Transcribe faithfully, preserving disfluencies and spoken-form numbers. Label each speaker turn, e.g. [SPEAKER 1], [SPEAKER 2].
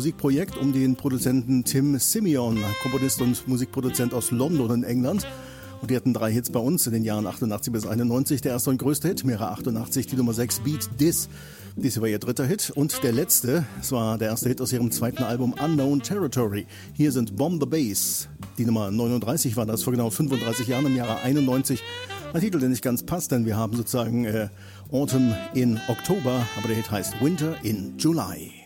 [SPEAKER 1] Musikprojekt um den Produzenten Tim Simeon, Komponist und Musikproduzent aus London in England. Und die hatten drei Hits bei uns in den Jahren achtundachtzig bis einundneunzig. Der erste und größte Hit, im Jahre achtundachtzig, die Nummer sechs, Beat This. Dies war ihr dritter Hit. Und der letzte, es war der erste Hit aus ihrem zweiten Album Unknown Territory. Hier sind Bomb the Bass. Die Nummer neununddreißig war das, vor genau fünfunddreißig Jahren, im Jahre einundneunzig. Ein Titel, der nicht ganz passt, denn wir haben sozusagen äh, Autumn in Oktober, aber der Hit heißt Winter in July.